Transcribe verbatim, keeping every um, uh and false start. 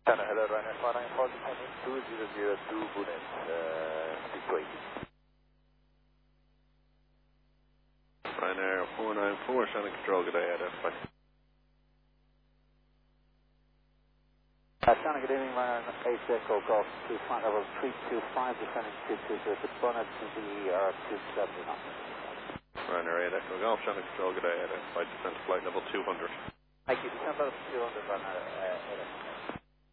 hello, Ryanair four nine four, descending two zero zero two Bunet, uh, speak to eighty. Ryanair four nine four, Shannon Control, good day, identify. Uh, Shannon, good evening, Ryanair eight Echo Golf to flight level three two five, descending two two zero to Bunet, to the R two seventy knots. Ryanair eight Echo Golf, Shannon Control, good day, identify. Descent to flight level two hundred. Thank you, descent level two hundred, Ryanair uh, eight Echo.